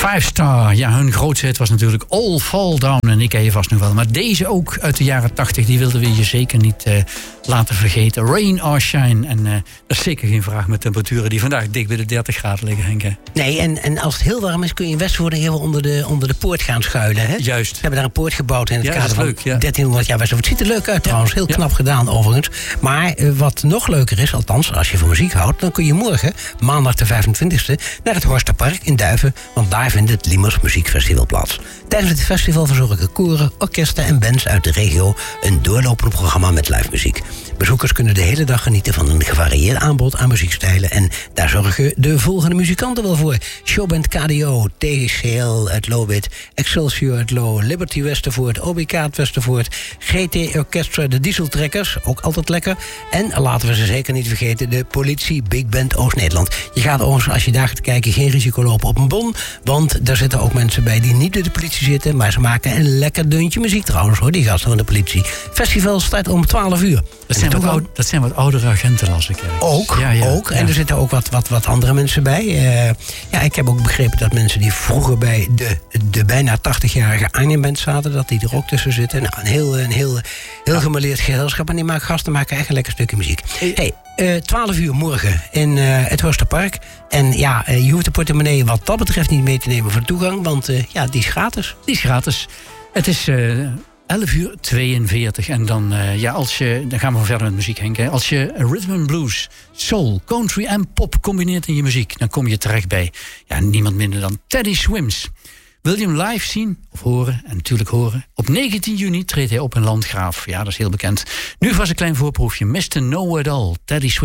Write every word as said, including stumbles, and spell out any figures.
Five Star, ja, hun grootste hit was natuurlijk All Fall Down. En die ken je vast nog wel. Maar deze ook uit de jaren tachtig, die wilden we je zeker niet uh, laten vergeten. Rain or Shine. En uh, dat is zeker geen vraag met temperaturen die vandaag dik bij de dertig graden liggen, Henk. Hè? Nee, en, en als het heel warm is, kun je in Westervoort heel onder de, onder de poort gaan schuilen. Hè? Juist. Ze hebben daar een poort gebouwd in het ja, kader van leuk, ja. dertienhonderd jaar Westervoort. Het ziet er leuk uit trouwens, heel knap ja. gedaan overigens. Maar uh, wat nog leuker is, althans als je van muziek houdt, dan kun je morgen, maandag de vijfentwintigste, naar het Horsterpark in Duiven, want daar vindt het Liemers Muziekfestival plaats. Tijdens het festival verzorgen koren, orkesten en bands uit de regio een doorlopend programma met live muziek. Bezoekers kunnen de hele dag genieten van een gevarieerd aanbod aan muziekstijlen en daar zorgen de volgende muzikanten wel voor. Showband K D O, T C L uit Lobit, Excelsior uit Lo, Liberty Westervoort, O B K uit Westervoort, G T Orchestra, de Dieseltrekkers, ook altijd lekker. En laten we ze zeker niet vergeten, de Politie Big Band Oost-Nederland. Je gaat overigens, als je daar gaat kijken, geen risico lopen op een bon, want daar zitten ook mensen bij die niet bij de politie zitten, maar ze maken een lekker deuntje muziek trouwens, hoor, die gasten van de politie. Festival start om twaalf uur. Dat zijn, wat, oud, dat zijn wat oudere agenten, als ik. Ook, ja, ja, ook. Ja. En er zitten ook wat, wat, wat andere mensen bij. Uh, ja, ik heb ook begrepen dat mensen die vroeger bij de, de bijna tachtigjarige Arnhem Band zaten, dat die er ook tussen zitten. Nou, een heel, een heel, heel ja. gemêleerd gezelschap. En die maken, gasten maken echt een lekker stukje muziek. Hey, uh, twaalf uur morgen in uh, het Horsterpark. En ja, uh, je hoeft de portemonnee wat dat betreft niet mee te nemen voor de toegang, want uh, ja, die is gratis. Die is gratis. Het is Uh... elf uur tweeënveertig. En dan, uh, ja, als je, dan gaan we verder met muziek, Henk. Hè. Als je rhythm and blues, soul, country en pop combineert in je muziek, dan kom je terecht bij ja, niemand minder dan Teddy Swims. Wil je hem live zien of horen? En natuurlijk horen. Op negentien juni treedt hij op in Landgraaf. Ja, dat is heel bekend. Nu was een klein voorproefje. mister Know It All, Teddy Swims.